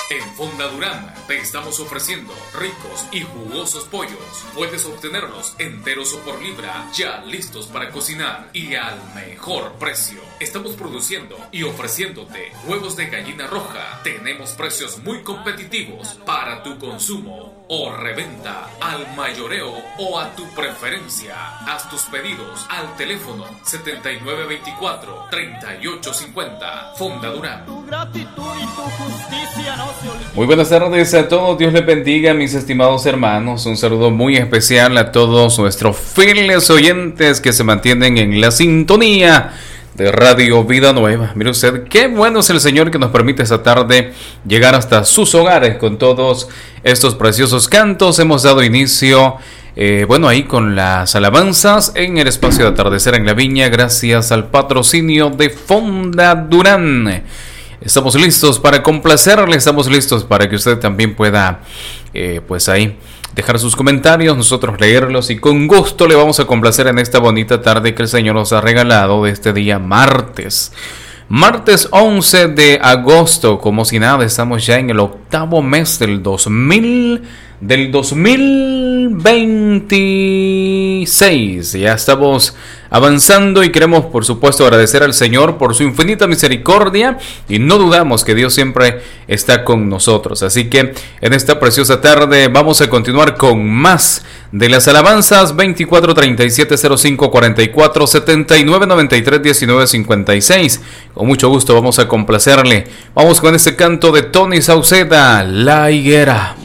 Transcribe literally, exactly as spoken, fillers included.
En Fonda Durán te estamos ofreciendo ricos y jugosos pollos. Puedes obtenerlos enteros o por libra, ya listos para cocinar y al mejor precio. Estamos produciendo y ofreciéndote huevos de gallina roja. Tenemos precios muy competitivos para tu consumo o reventa al mayoreo o a tu preferencia. Haz tus pedidos al teléfono setenta y nueve veinticuatro, treinta y ocho cincuenta. Fonda Durán. Muy buenas tardes a todos, Dios les bendiga, mis estimados hermanos. Un saludo muy especial a todos nuestros fieles oyentes que se mantienen en la sintonía de Radio Vida Nueva. Mire usted, qué bueno es el Señor que nos permite esta tarde llegar hasta sus hogares con todos estos preciosos cantos. Hemos dado inicio, eh, bueno, ahí con las alabanzas en el espacio de Atardecer en la Viña, gracias al patrocinio de Fonda Durán. Estamos listos para complacerle, estamos listos para que usted también pueda, eh, pues ahí, dejar sus comentarios, nosotros leerlos y con gusto le vamos a complacer en esta bonita tarde que el Señor nos ha regalado de este día martes. Martes once de agosto, como si nada, estamos ya en el octavo mes del dos mil, del dos mil veintiséis. Ya estamos avanzando y queremos, por supuesto, agradecer al Señor por su infinita misericordia y no dudamos que Dios siempre está con nosotros. Así que en esta preciosa tarde vamos a continuar con más de las alabanzas. Veinticuatro treinta y siete cero cinco cuarenta y cuatro setenta y nueve noventa y tres diecinueve cincuenta y seis. Con mucho gusto vamos a complacerle. Vamos con este canto de Tony Sauceda, La Higuera.